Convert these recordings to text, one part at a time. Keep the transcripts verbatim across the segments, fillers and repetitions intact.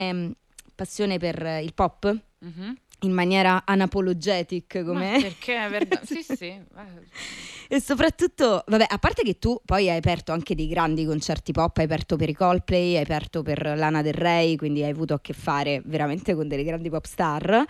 ehm, passione per il pop Mhm. in maniera unapologetic, come Ma perché? Per- Sì, sì. e soprattutto, vabbè, a parte che tu poi hai aperto anche dei grandi concerti pop, hai aperto per i Coldplay, hai aperto per Lana Del Rey, quindi hai avuto a che fare veramente con delle grandi pop star.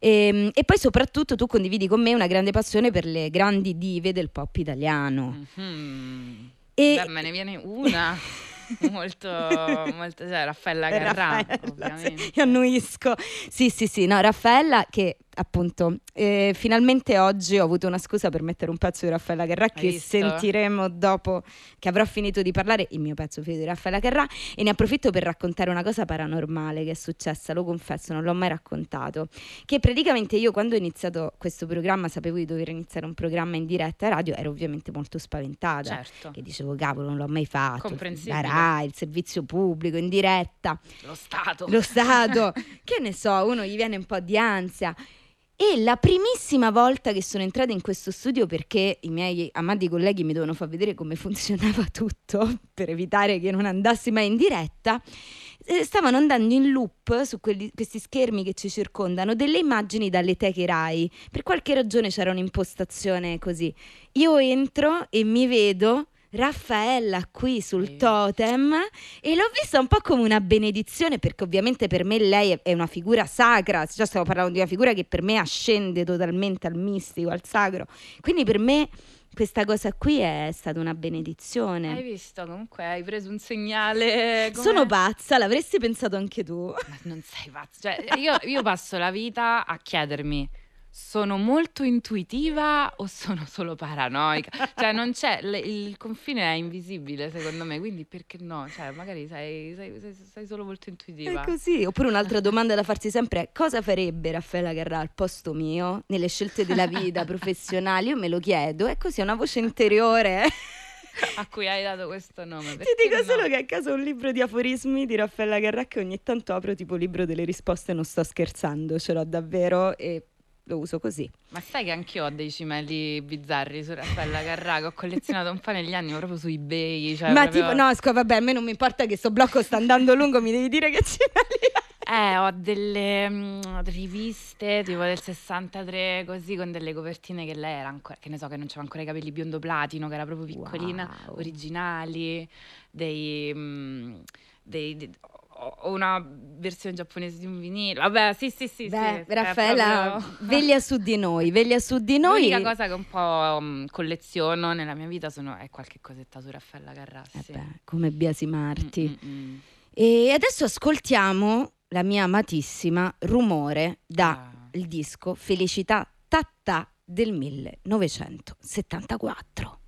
E, e poi soprattutto tu condividi con me una grande passione per le grandi dive del pop italiano. Mhm. E Beh, me ne viene una molto, molto, cioè Raffaella Carrà, Raffaella, ovviamente. io annuisco. Sì, sì, sì, no, Raffaella che appunto eh, finalmente oggi ho avuto una scusa per mettere un pezzo di Raffaella Carrà Hai che visto? sentiremo dopo che avrò finito di parlare, il mio pezzo finito di Raffaella Carrà, e ne approfitto per raccontare una cosa paranormale che è successa, lo confesso, non l'ho mai raccontato, che praticamente io quando ho iniziato questo programma, sapevo di dover iniziare un programma in diretta radio, ero ovviamente molto spaventata, Certo, che dicevo cavolo non l'ho mai fatto, la comprensibile. Rai, il servizio pubblico in diretta, Lo Stato. lo Stato, che ne so, uno gli viene un po' di ansia. E la primissima volta che sono entrata in questo studio, perché i miei amati colleghi mi dovevano far vedere come funzionava tutto per evitare che non andassi mai in diretta, eh, stavano andando in loop su quelli- questi schermi che ci circondano delle immagini dalle teche Rai. Per qualche ragione c'era un'impostazione così. Io entro e mi vedo Raffaella qui sul Hai- totem e l'ho vista un po' come una benedizione, perché ovviamente per me lei è- è una figura sacra, già stiamo parlando di una figura che per me ascende totalmente al mistico, al sacro, quindi per me questa cosa qui è stata una Hai benedizione. visto? Comunque hai preso un segnale Sono come... pazza, l'avresti pensato anche tu? Ma non sei pazzo. Cioè, io, io passo la vita a chiedermi, sono molto intuitiva o sono solo paranoica? Cioè, non c'è, le- il confine è invisibile secondo me, quindi perché no? Cioè, magari sei, sei- sei- sei solo molto È intuitiva. così. Oppure un'altra domanda da farsi sempre è: cosa farebbe Raffaella Carrà al posto mio nelle scelte della vita professionali? Io me lo chiedo, è così, è una voce interiore. eh. A cui hai dato questo nome, Ti perché dico solo no? che a caso ho un libro di aforismi di Raffaella Carrà che ogni tanto apro, tipo libro delle risposte, non sto scherzando, ce l'ho davvero e lo uso così. Ma sai che anch'io ho dei cimeli bizzarri su Raffaella Carrà che ho collezionato un po' negli anni, ma proprio su eBay, cioè Ma proprio... tipo, no, scu- vabbè, a me non mi importa che sto blocco sta andando lungo, mi devi dire che ce l'hai. Eh, ho delle mm, riviste tipo del sessantatré, così con delle copertine che lei era ancora, che ne so, che non c'aveva ancora i capelli biondo platino, che era proprio piccolina, Wow. originali, dei, mm, dei- de- ho ho una versione giapponese di un vinile. Vabbè, sì, sì, sì, sì, Beh, è Raffaella, proprio veglia su di noi, veglia su di l'unica noi. cosa che un po' mm, colleziono nella mia vita sono, è qualche cosetta su Raffaella Carrà, Eh sì. beh, come Mm, biasimarti. mm, mm. E adesso ascoltiamo la mia amatissima Rumore dal Ah. disco Felicità Tattà del millenovecentosettantaquattro.